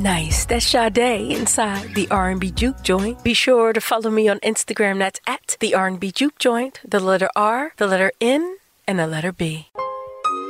Nice. That's Sade inside the R&B Juke Joint. Be sure to follow me on Instagram. That's at the R&B Juke Joint. The letter R, the letter N, and the letter B.